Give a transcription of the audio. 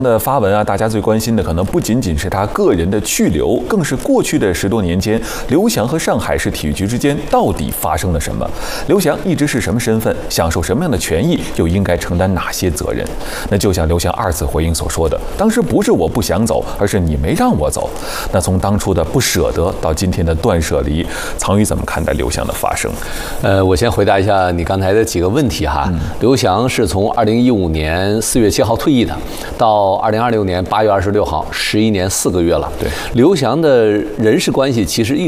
的发文啊，大家最关心的可能不仅仅是他个人的去留，更是过去的10多年间，刘翔和上海市体育局之间到底发生了什么？刘翔一直是什么身份，享受什么样的权益，又应该承担哪些责任？那就像刘翔2次回应所说的，当时不是我不想走，而是你没让我走。那从当初的不舍得到今天的断舍离，曹宇怎么看待刘翔的发生？ 我先回答一下你刚才的几个问题哈。刘翔是从2015年4月7号退役的，到2026年8月26号，11年4个月了。 对， 刘翔的人事关系其实一